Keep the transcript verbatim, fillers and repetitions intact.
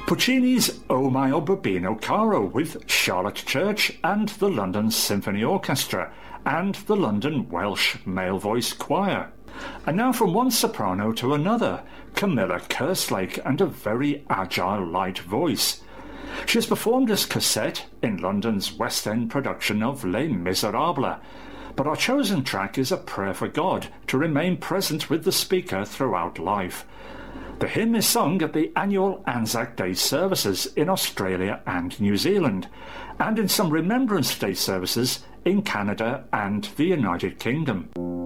Puccini's O Mio Babbino Caro with Charlotte Church and the London Symphony Orchestra and the London Welsh Male Voice Choir. And now from one soprano to another, Camilla Kerslake and a very agile light voice. She has performed as Cosette in London's West End production of Les Miserables, but our chosen track is a prayer for God to remain present with the speaker throughout life. The hymn is sung at the annual Anzac Day services in Australia and New Zealand, and in some Remembrance Day services in Canada and the United Kingdom.